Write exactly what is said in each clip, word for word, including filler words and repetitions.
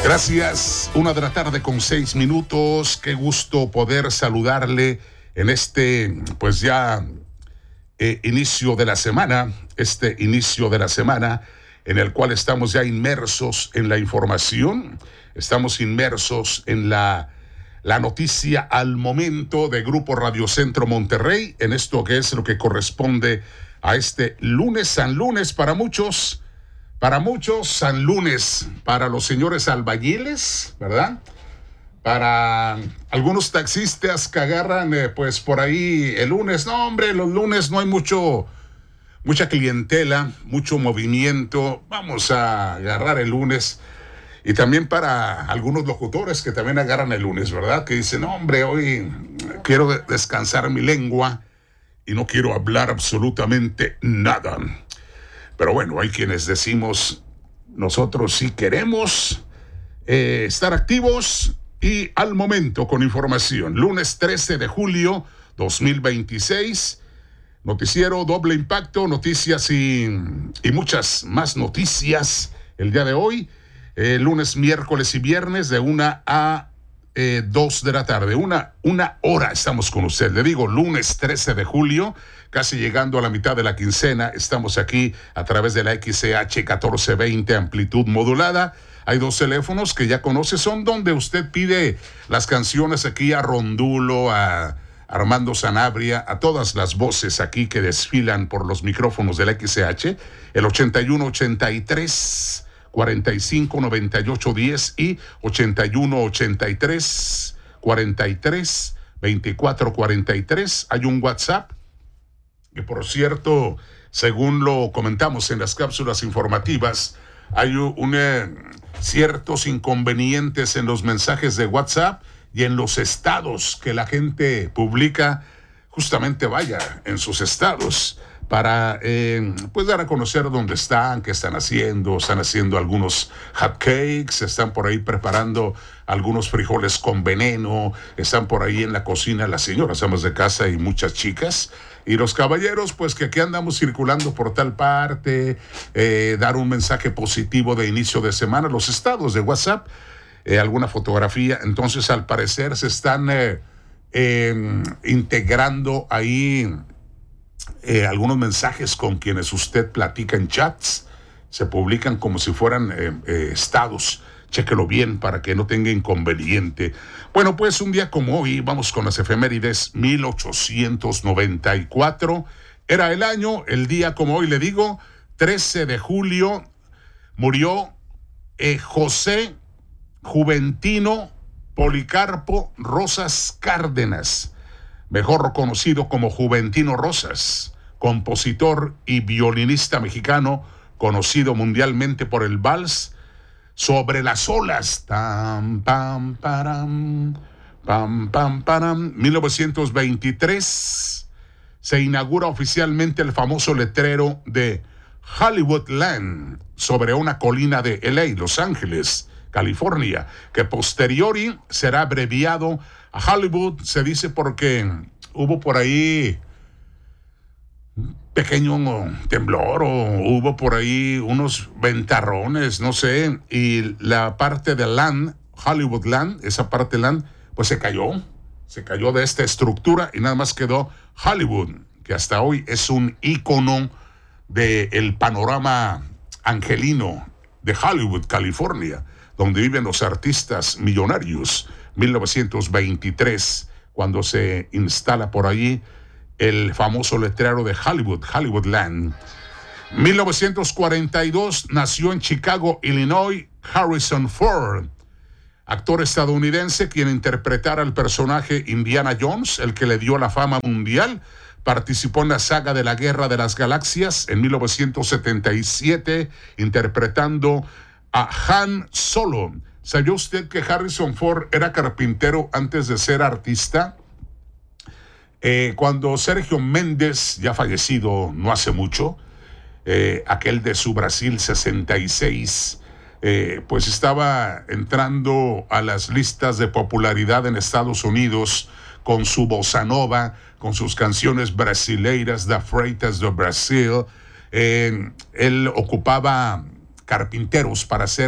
Gracias, una de la tarde con seis minutos. Qué gusto poder saludarle en este, pues ya, eh, inicio de la semana, este inicio de la semana en el cual estamos ya inmersos en la información, estamos inmersos en la, la noticia al momento de Grupo Radio Centro Monterrey, en esto que es lo que corresponde a este lunes, San Lunes para muchos. Para muchos, San Lunes, para los señores albañiles, ¿verdad? Para algunos taxistas que agarran, eh, pues por ahí el lunes. No, hombre, los lunes no hay mucho, mucha clientela, mucho movimiento. Vamos a agarrar el lunes. Y también para algunos locutores que también agarran el lunes, ¿verdad? Que dicen, no, hombre, hoy quiero descansar mi lengua y no quiero hablar absolutamente nada. Pero bueno, hay quienes decimos, nosotros sí queremos eh, estar activos y al momento con información. Lunes trece de julio dos mil veintiséis, noticiero Doble Impacto, noticias y, y muchas más noticias el día de hoy. Eh, lunes, miércoles y viernes de una a eh, dos de la tarde. Una, una hora estamos con usted. Le digo, lunes trece de julio. Casi llegando a la mitad de la quincena, estamos aquí a través de la X C H catorce veinte amplitud modulada. Hay dos teléfonos que ya conoce, son donde usted pide las canciones aquí a Rondulo, a Armando Sanabria, a todas las voces aquí que desfilan por los micrófonos de la X C H, el ochenta y uno ochenta y tres cuarenta y cinco noventa y ocho diez y ochenta y uno ochenta y tres cuarenta y tres veinticuatro cuarenta y tres. Hay un WhatsApp que, por cierto, según lo comentamos en las cápsulas informativas, hay un, eh, ciertos inconvenientes en los mensajes de WhatsApp y en los estados que la gente publica. Justamente vaya en sus estados para eh, pues dar a conocer dónde están, qué están haciendo. Están haciendo algunos hot cakes, están por ahí preparando algunos frijoles con veneno, están por ahí en la cocina las señoras amas de casa y muchas chicas. Y los caballeros, pues que aquí andamos circulando por tal parte, eh, dar un mensaje positivo de inicio de semana, los estados de WhatsApp, eh, alguna fotografía. Entonces, al parecer, se están eh, eh, integrando ahí eh, algunos mensajes con quienes usted platica en chats. Se publican como si fueran eh, eh, estados. Chéquelo bien para que no tenga inconveniente. Bueno, pues un día como hoy, vamos con las efemérides. Mil ochocientos noventa y cuatro era el año, el día como hoy le digo, trece de julio, murió eh, José Juventino Policarpo Rosas Cárdenas, mejor conocido como Juventino Rosas, compositor y violinista mexicano, conocido mundialmente por el vals Sobre las olas. Tam, pam, param, pam, pam, param. mil novecientos veintitrés se inaugura oficialmente el famoso letrero de Hollywoodland sobre una colina de L A, Los Ángeles, California, que posteriori será abreviado a Hollywood. Se dice porque hubo por ahí pequeño temblor o hubo por ahí unos ventarrones, no sé, y la parte de land, Hollywoodland, esa parte land, pues se cayó, se cayó de esta estructura y nada más quedó Hollywood, que hasta hoy es un ícono del panorama angelino de Hollywood, California, donde viven los artistas millonarios. mil novecientos veintitrés, cuando se instala por allí el famoso letrero de Hollywood, Hollywoodland. mil novecientos cuarenta y dos nació en Chicago, Illinois, Harrison Ford, actor estadounidense quien interpretara al personaje Indiana Jones, el que le dio la fama mundial. Participó en la saga de la Guerra de las Galaxias en mil novecientos setenta y siete, interpretando a Han Solo. ¿Sabía usted que Harrison Ford era carpintero antes de ser artista? Eh, cuando Sergio Méndez, ya fallecido no hace mucho, eh, aquel de su Brasil sesenta y seis, eh, pues estaba entrando a las listas de popularidad en Estados Unidos con su bossa nova, con sus canciones brasileiras, da Freitas do Brasil. Eh, él ocupaba carpinteros para hacer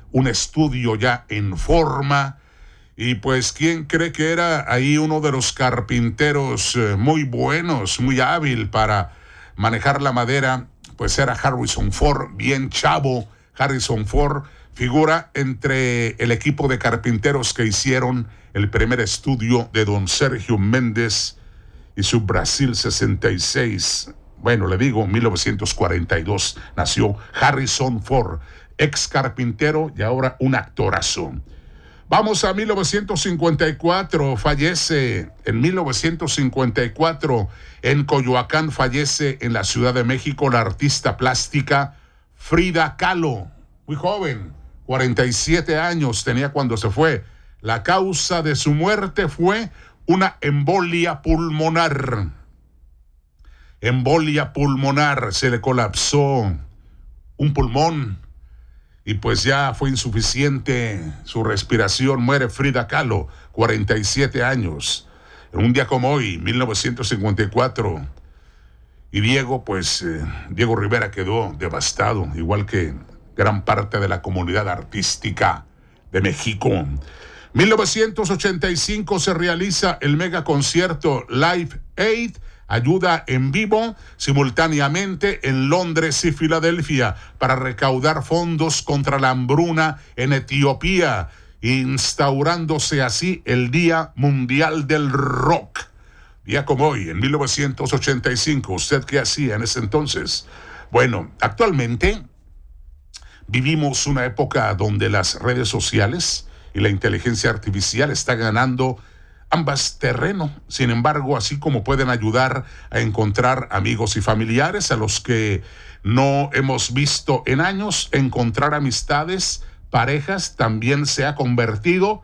un estudio ya en forma. Y pues, ¿quién cree que era ahí uno de los carpinteros eh, muy buenos, muy hábil para manejar la madera? Pues era Harrison Ford, bien chavo. Harrison Ford figura entre el equipo de carpinteros que hicieron el primer estudio de don Sergio Méndez y su Brasil sesenta y seis. Bueno, le digo, mil novecientos cuarenta y dos nació Harrison Ford, ex carpintero y ahora un actorazo. Vamos a mil novecientos cincuenta y cuatro, fallece en mil novecientos cincuenta y cuatro en Coyoacán, fallece en la Ciudad de México la artista plástica Frida Kahlo, muy joven, cuarenta y siete años tenía cuando se fue. La causa de su muerte fue una embolia pulmonar. Embolia pulmonar, se le colapsó un pulmón. Y pues ya fue insuficiente su respiración. Muere Frida Kahlo, cuarenta y siete años. En un día como hoy, mil novecientos cincuenta y cuatro. Y Diego, pues, eh, Diego Rivera quedó devastado, igual que gran parte de la comunidad artística de México. mil novecientos ochenta y cinco se realiza el mega concierto Live Aid, ayuda en vivo simultáneamente en Londres y Filadelfia para recaudar fondos contra la hambruna en Etiopía, instaurándose así el Día Mundial del Rock. Día como hoy, en mil novecientos ochenta y cinco, ¿usted qué hacía en ese entonces? Bueno, actualmente vivimos una época donde las redes sociales y la inteligencia artificial están ganando ambas terreno. Sin embargo, así como pueden ayudar a encontrar amigos y familiares a los que no hemos visto en años, encontrar amistades, parejas, también se ha convertido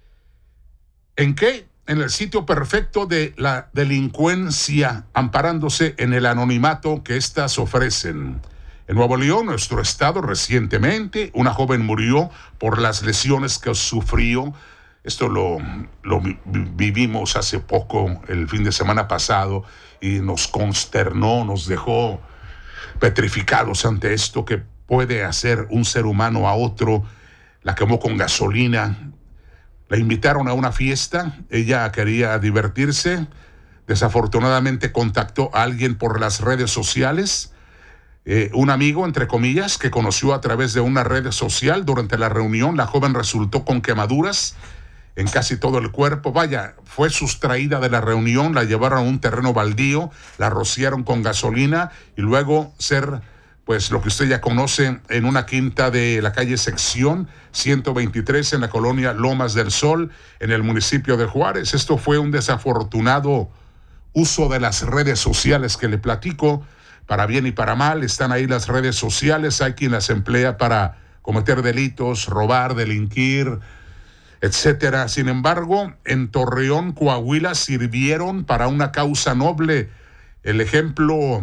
¿en qué? En el sitio perfecto de la delincuencia, amparándose en el anonimato que éstas ofrecen. En Nuevo León, nuestro estado, recientemente, una joven murió por las lesiones que sufrió. Esto lo, lo vivimos hace poco, el fin de semana pasado, y nos consternó, nos dejó petrificados ante esto que puede hacer un ser humano a otro. La quemó con gasolina. La invitaron a una fiesta, ella quería divertirse. Desafortunadamente contactó a alguien por las redes sociales, eh, un amigo, entre comillas, que conoció a través de una red social. Durante la reunión, la joven resultó con quemaduras en casi todo el cuerpo. Vaya, fue sustraída de la reunión, la llevaron a un terreno baldío, la rociaron con gasolina y luego ser, pues, lo que usted ya conoce, en una quinta de la calle Sección ciento veintitrés en la colonia Lomas del Sol, en el municipio de Juárez. Esto fue un desafortunado uso de las redes sociales que le platico, para bien y para mal. Están ahí las redes sociales, hay quien las emplea para cometer delitos, robar, delinquir, etcétera. Sin embargo, en Torreón, Coahuila, sirvieron para una causa noble. El ejemplo,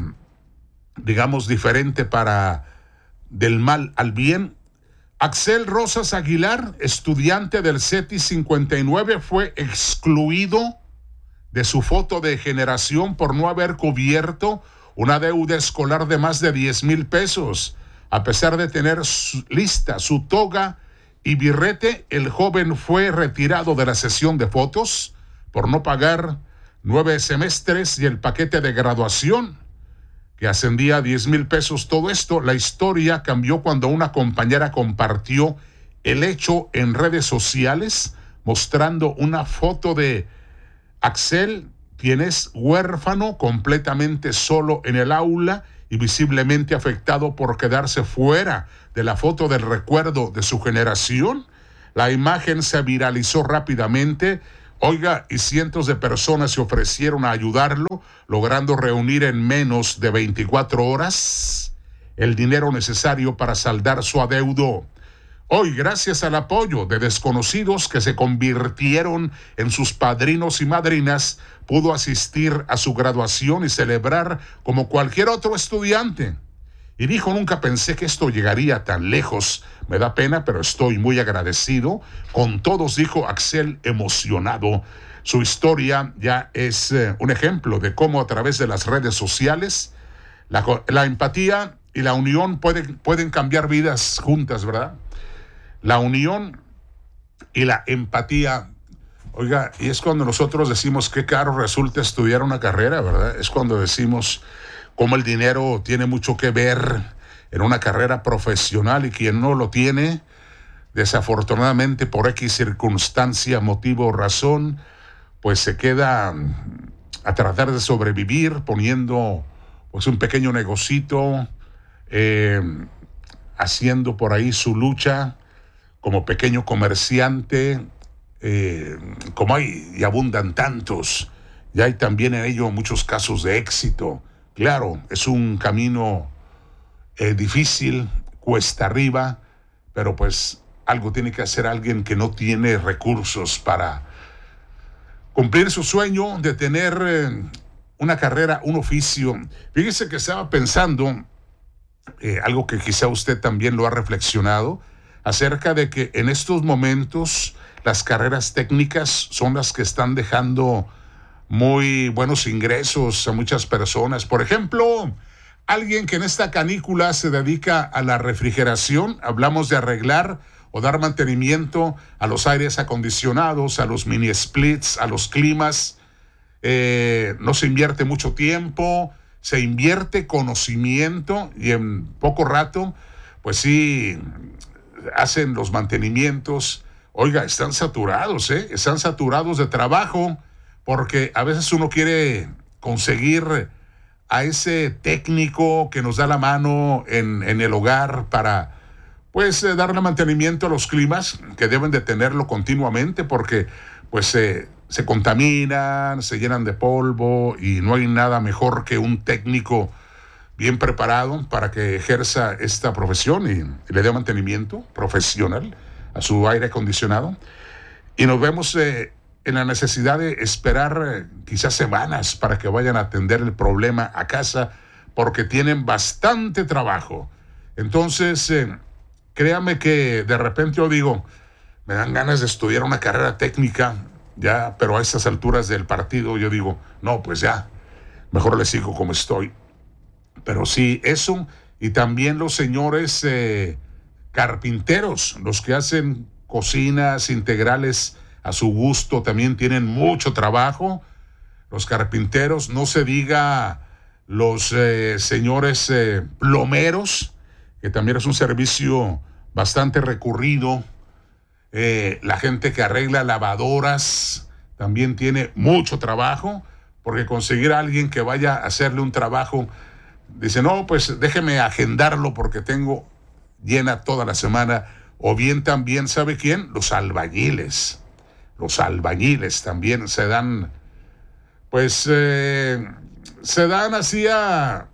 digamos, diferente para del mal al bien. Axel Rosas Aguilar, estudiante del CETI cincuenta y nueve, fue excluido de su foto de generación por no haber cubierto una deuda escolar de más de diez mil pesos. A pesar de tener su, lista su toga y birrete, el joven fue retirado de la sesión de fotos por no pagar nueve semestres y el paquete de graduación, que ascendía a diez mil pesos. Todo esto, la historia cambió cuando una compañera compartió el hecho en redes sociales, mostrando una foto de Axel, quien es huérfano, completamente solo en el aula y visiblemente afectado por quedarse fuera de la foto del recuerdo de su generación. La imagen se viralizó rápidamente, oiga, y cientos de personas se ofrecieron a ayudarlo, logrando reunir en menos de veinticuatro horas el dinero necesario para saldar su adeudo. Hoy, gracias al apoyo de desconocidos que se convirtieron en sus padrinos y madrinas, pudo asistir a su graduación y celebrar como cualquier otro estudiante. Y dijo: nunca pensé que esto llegaría tan lejos. Me da pena, pero estoy muy agradecido con todos, dijo Axel emocionado. Su historia ya es eh, un ejemplo de cómo a través de las redes sociales la, la empatía y la unión pueden, pueden cambiar vidas juntas, ¿verdad? la unión y la empatía. Oiga, y es cuando nosotros decimos qué caro resulta estudiar una carrera, ¿verdad? Es cuando decimos cómo el dinero tiene mucho que ver en una carrera profesional, y quien no lo tiene, desafortunadamente por X circunstancia, motivo o razón, pues se queda a tratar de sobrevivir poniendo pues un pequeño negocito, eh, haciendo por ahí su lucha como pequeño comerciante, eh, como hay y abundan tantos, y hay también en ello muchos casos de éxito. Claro, es un camino eh, difícil, cuesta arriba, pero pues algo tiene que hacer alguien que no tiene recursos para cumplir su sueño de tener eh, una carrera, un oficio. Fíjese que estaba pensando, eh, algo que quizá usted también lo ha reflexionado, acerca de que en estos momentos las carreras técnicas son las que están dejando muy buenos ingresos a muchas personas. Por ejemplo, alguien que en esta canícula se dedica a la refrigeración, hablamos de arreglar o dar mantenimiento a los aires acondicionados, a los mini splits, a los climas. Eh, no se invierte mucho tiempo, se invierte conocimiento, y en poco rato, pues sí, hacen los mantenimientos. Oiga, están saturados, ¿eh? Están saturados de trabajo, porque a veces uno quiere conseguir a ese técnico que nos da la mano en, en el hogar para, pues, eh, darle mantenimiento a los climas, que deben de tenerlo continuamente, porque, pues, eh, se contaminan, se llenan de polvo, y no hay nada mejor que un técnico bien preparado para que ejerza esta profesión y, y le dé mantenimiento profesional a su aire acondicionado. Y nos vemos eh, en la necesidad de esperar eh, quizás semanas para que vayan a atender el problema a casa, porque tienen bastante trabajo. Entonces, eh, créame que de repente yo digo, me dan ganas de estudiar una carrera técnica, ya, pero a estas alturas del partido yo digo, no, pues ya, mejor le sigo como estoy. Pero sí, eso, y también los señores eh, carpinteros, los que hacen cocinas integrales a su gusto, también tienen mucho trabajo. Los carpinteros, no se diga los eh, señores eh, plomeros, que también es un servicio bastante recurrido. Eh, la gente que arregla lavadoras también tiene mucho trabajo, porque conseguir a alguien que vaya a hacerle un trabajo, dice, no, pues déjeme agendarlo porque tengo llena toda la semana. O bien también, ¿sabe quién? Los albañiles. Los albañiles también se dan, pues, eh, se dan así a,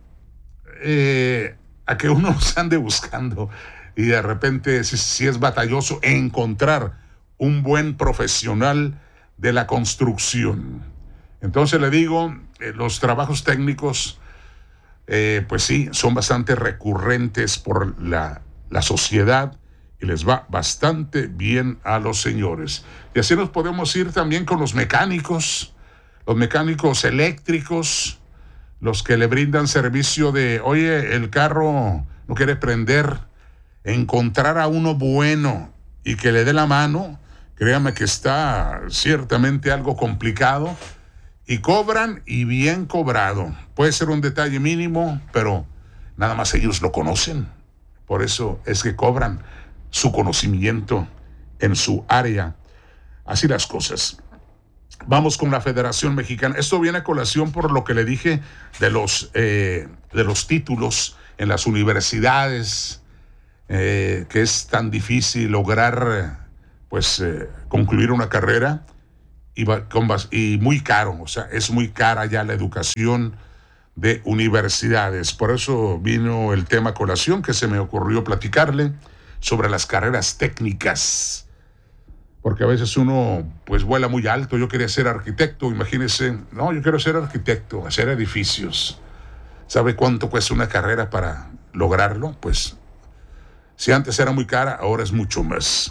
eh, a que uno los ande buscando. Y de repente, si, si es batalloso encontrar un buen profesional de la construcción. Entonces le digo, eh, los trabajos técnicos, eh, pues sí, son bastante recurrentes por la, la sociedad, y les va bastante bien a los señores. Y así nos podemos ir también con los mecánicos, los mecánicos eléctricos, los que le brindan servicio de, oye, el carro no quiere prender. Encontrar a uno bueno y que le dé la mano, créame que está ciertamente algo complicado, y cobran, y bien cobrado. Puede ser un detalle mínimo, pero nada más ellos lo conocen. Por eso es que cobran su conocimiento en su área. Así las cosas. Vamos con la Federación Mexicana. Esto viene a colación por lo que le dije de los, eh, de los títulos en las universidades, eh, que es tan difícil lograr, pues, eh, concluir una carrera, y, con, y muy caro. O sea, es muy cara ya la educación de universidades. Por eso vino el tema a colación que se me ocurrió platicarle sobre las carreras técnicas. Porque a veces uno, pues, vuela muy alto. Yo quería ser arquitecto, imagínese. No, yo quiero ser arquitecto, hacer edificios. ¿Sabe cuánto cuesta una carrera para lograrlo? Pues, si antes era muy cara, ahora es mucho más.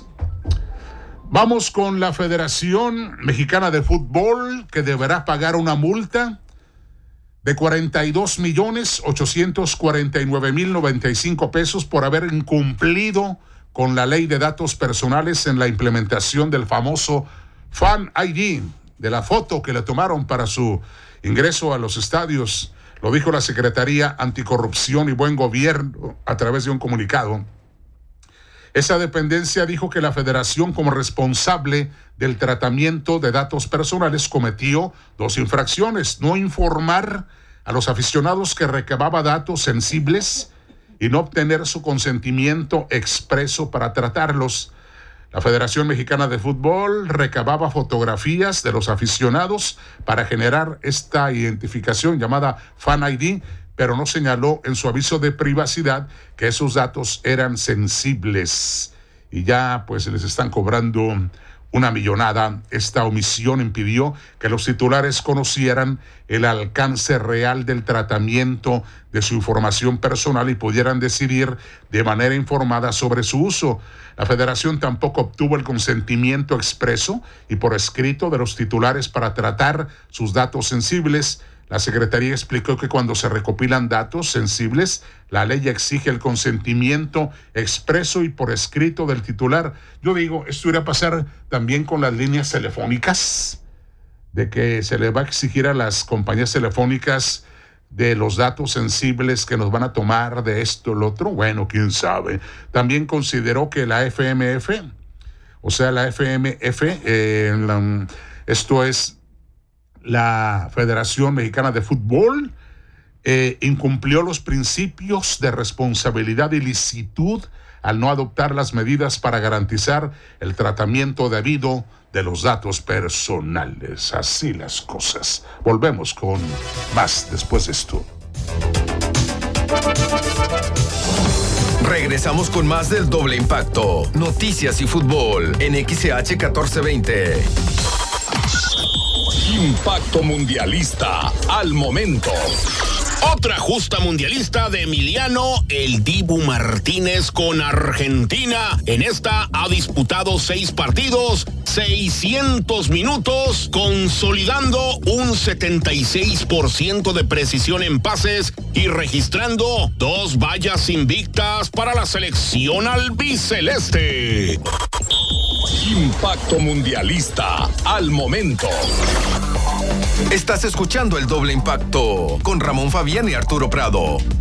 Vamos con la Federación Mexicana de Fútbol, que deberá pagar una multa de cuarenta y dos millones ochocientos cuarenta y nueve mil noventa y cinco pesos por haber incumplido con la ley de datos personales en la implementación del famoso Fan I D, de la foto que le tomaron para su ingreso a los estadios. Lo dijo la Secretaría Anticorrupción y Buen Gobierno a través de un comunicado. Esa dependencia dijo que la Federación, como responsable del tratamiento de datos personales, cometió dos infracciones: no informar a los aficionados que recababa datos sensibles y no obtener su consentimiento expreso para tratarlos. La Federación Mexicana de Fútbol recababa fotografías de los aficionados para generar esta identificación llamada Fan I D, pero no señaló en su aviso de privacidad que esos datos eran sensibles. Y ya pues les están cobrando una millonada. Esta omisión impidió que los titulares conocieran el alcance real del tratamiento de su información personal y pudieran decidir de manera informada sobre su uso. La Federación tampoco obtuvo el consentimiento expreso y por escrito de los titulares para tratar sus datos sensibles. La Secretaría explicó que cuando se recopilan datos sensibles, la ley exige el consentimiento expreso y por escrito del titular. Yo digo, esto irá a pasar también con las líneas telefónicas, de que se le va a exigir a las compañías telefónicas de los datos sensibles que nos van a tomar de esto, lo otro. Bueno, quién sabe. También consideró que la F M F, o sea, la F M F, eh, la, esto es la Federación Mexicana de Fútbol, eh, incumplió los principios de responsabilidad y licitud al no adoptar las medidas para garantizar el tratamiento debido de los datos personales. Así las cosas. Volvemos con más después de esto. Regresamos con más del Doble Impacto, noticias y fútbol en X C H catorce veinte. Impacto Mundialista al momento. Otra justa mundialista de Emiliano El Dibu Martínez con Argentina. En esta ha disputado seis partidos, seiscientos minutos, consolidando un setenta y seis por ciento de precisión en pases y registrando dos vallas invictas para la selección albiceleste. Impacto Mundialista al momento. Estás escuchando el Doble Impacto con Ramón Fabián y Arturo Prado.